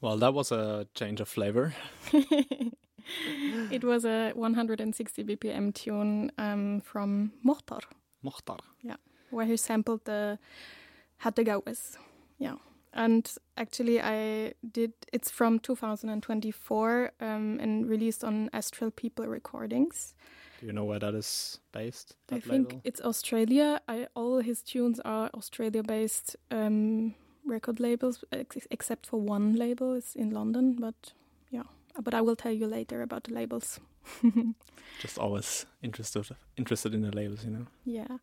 Well, that was a change of flavor. It was a 160 BPM tune from Mokhtar. Mokhtar. Yeah, where he sampled the Hattegawes. Yeah. And actually it's from 2024 and released on Astral People Recordings. Do you know where that is based? I think label? it's Australia. All his tunes are Australia-based record labels, except for one label. It's in London, but yeah. But I will tell you later about the labels. Just always interested in the labels, you know? Yeah.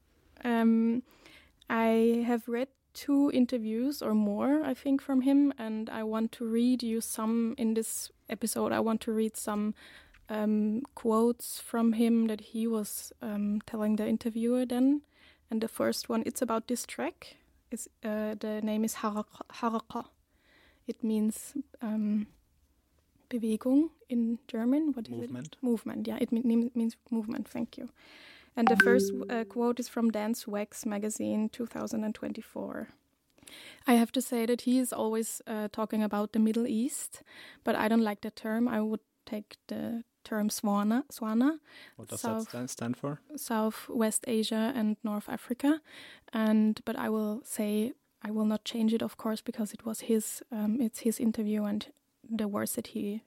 I have read 2 interviews or more, I think, from him, and I want to read you some in this episode. I want to read some quotes from him that he was telling the interviewer then. And the first one, it's about this track. The name is Haraka. It means Bewegung in German. What is Movement. it? Movement, yeah. It means movement, thank you. And the first quote is from Dance Wax magazine, 2024. I have to say that he is always talking about the Middle East, but I don't like the term. I would take the term Swana. What does that stand for? Southwest Asia and North Africa. But I will say, I will not change it, of course, because it was it's his interview and the words that he